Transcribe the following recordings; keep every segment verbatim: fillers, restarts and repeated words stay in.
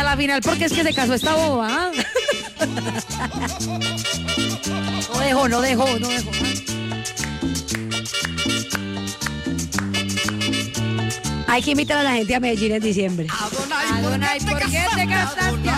la final porque es que se casó esta boba. ¿eh? No dejó, no dejó, no dejó. Hay que invitar a la gente a Medellín en diciembre. Adonai, ¿por qué te casaste?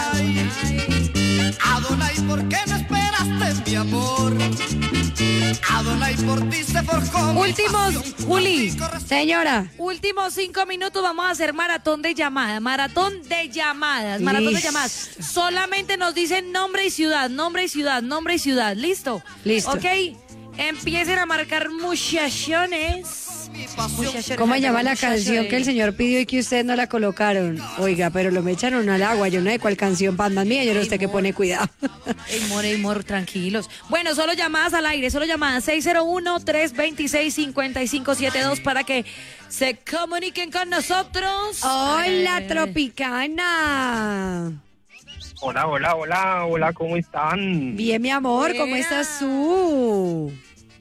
Adonai, ¿por qué no esperaste mi amor? Adonai, por ti se forjó. Últimos, Juli. Señora. Últimos cinco minutos vamos a hacer maratón de llamadas. Maratón de llamadas. Maratón de Listo. llamadas. Solamente nos dicen nombre y ciudad, nombre y ciudad, nombre y ciudad. ¿Listo? Listo. Ok. Empiecen a marcar muchachones. Muchachones, ¿Cómo se llama la muchachones. canción que el señor pidió y que ustedes no la colocaron? Oiga, pero lo me echaron al agua. Yo no sé cuál canción, Batman mía. Yo no sé qué pone cuidado. Ey, more, ey, more, tranquilos. Bueno, solo llamadas al aire, solo llamadas seis cero uno, tres dos seis, cinco cinco siete dos para que se comuniquen con nosotros. Hola, Eh, Tropicana. Hola, hola, hola, hola, ¿cómo están? Bien, mi amor, ¿cómo Buena. estás tú?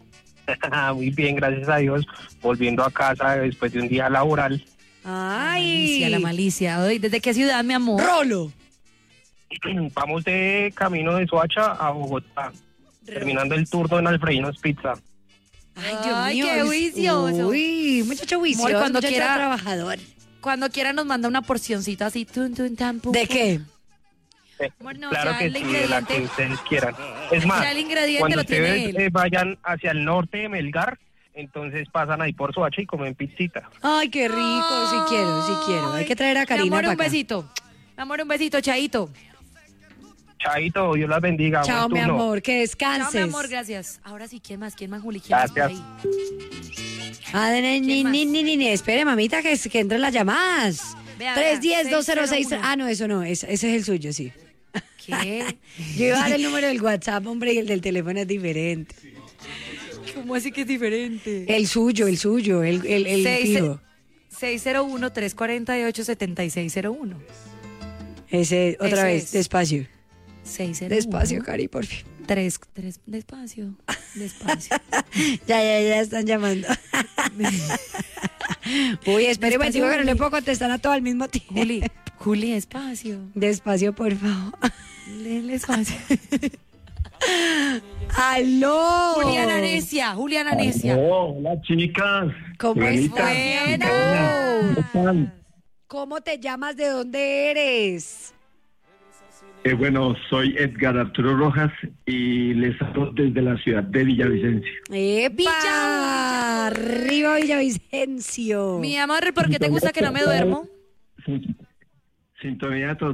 Muy bien, gracias a Dios. Volviendo a casa después de un día laboral. Ay. Malicia, la malicia. Ay, ¿desde qué ciudad, mi amor? Rolo. Vamos de camino de Soacha a Bogotá, terminando el turno en Alfreínos Pizza. Ay, Dios Ay, mío. qué juicioso. Uy, muchacho juicioso, Amor, cuando muchacho quiera- trabajador. Cuando quiera nos manda una porcioncita así. Tun, tun, tan, pum, ¿De pum. qué? Eh, Bueno, claro ya que el sí, de la que ingrediente- ustedes quieran. Es más, Ya el ingrediente cuando lo tiene ustedes él. eh, vayan hacia el norte de Melgar, entonces pasan ahí por Soacha y comen pizzita. Ay, qué rico, sí quiero, sí quiero. Hay que traer a Mi Karina amor, para un acá. besito. Mi amor, un besito, chaito. Chaito, Dios las bendiga. Chao, buen mi turno. amor, que Chao, descanses. mi amor, gracias. Ahora sí, ¿quién más? ¿Quién más, Juli? ¿Quién más por Gracias. ahí? Ah, ni, ni, más? ni, ni, ni, ni, espere, mamita, que, que entren las llamadas. Vea, tres uno cero, vea, dos cero seis. seis cero uno. Ah, no, eso no, ese, ese es el suyo, sí. ¿Qué? Yo iba a dar el número del WhatsApp, hombre, y el del teléfono es diferente. ¿Cómo así que es diferente? El suyo, el suyo, el, el, el Seis- fijo. seis cero uno, tres cuatro ocho, siete seis cero uno. Ese, otra Ese vez, es. despacio. seis cero uno. Despacio, Cari, por fin. Tres, tres, despacio, despacio. Ya, ya, ya están llamando. Uy, espere un momentico que no le puedo contestar a todo al mismo tiempo. Juli, Juli, despacio. Despacio, por favor. Léele despacio. ¡Aló! Juliana Necia, Juliana Necia. Oh, hola chicas. ¿Cómo Juanita, estás? ¿cómo están? ¿Cómo te llamas? ¿De dónde eres? Eh, bueno, soy Edgar Arturo Rojas y les hablo desde la ciudad de Villavicencio. ¡Epa! Villa- ¡Arriba Villavicencio! Mi amor, ¿por qué te gusta que no me duermo? Sintonía total.